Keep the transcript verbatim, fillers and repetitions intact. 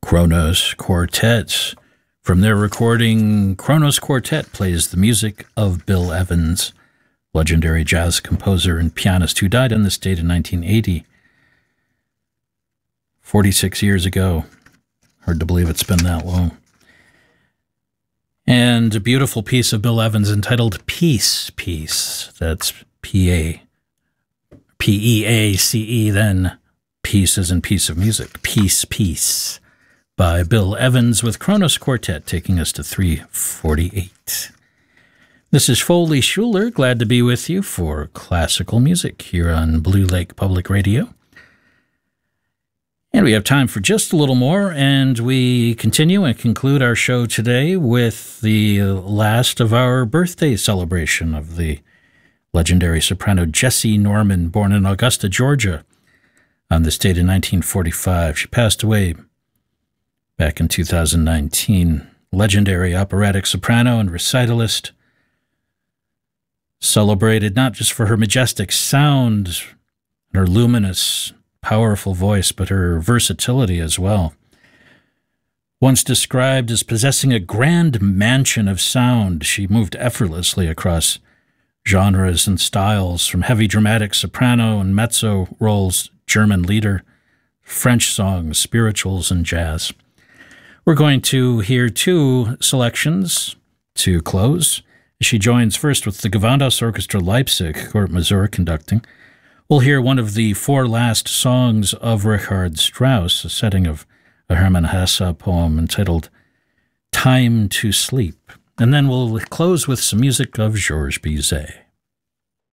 Kronos Quartet. From their recording, Kronos Quartet plays the music of Bill Evans, legendary jazz composer and pianist who died in this state in nineteen eighty. forty-six years ago. Hard to believe it's been that long. And a beautiful piece of Bill Evans entitled Peace Piece. That's P A P E A C E, then Peace as in piece of music. Peace Piece by Bill Evans with Kronos Quartet, taking us to three forty-eight. This is Foley Schuler, glad to be with you for classical music here on Blue Lake Public Radio. And we have time for just a little more, and we continue and conclude our show today with the last of our birthday celebration of the legendary soprano Jessie Norman, born in Augusta, Georgia, on this date in nineteen forty-five. She passed away back in two thousand nineteen. Legendary operatic soprano and recitalist, celebrated not just for her majestic sound and her luminous, powerful voice, but her versatility as well. Once described as possessing a grand mansion of sound, she moved effortlessly across genres and styles, from heavy dramatic soprano and mezzo roles, German lieder, French songs, spirituals, and jazz. We're going to hear two selections to close. She joins first with the Gewandhaus Orchestra Leipzig, Kurt Masur conducting. We'll hear one of the four last songs of Richard Strauss, a setting of a Hermann Hesse poem entitled Time to Sleep. And then we'll close with some music of Georges Bizet.